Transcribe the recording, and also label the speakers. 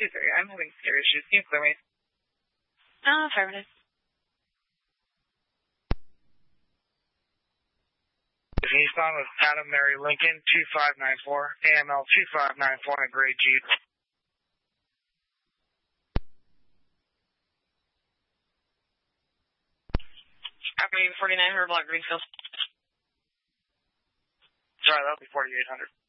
Speaker 1: I'm having clear issues. Can you clear me?
Speaker 2: Affirmative.
Speaker 1: Nissan with Adam Mary Lincoln 2594, AML 2594 in a gray Jeep.
Speaker 2: I mean, 4900 block Greenfield.
Speaker 1: Sorry, that'll be 4800.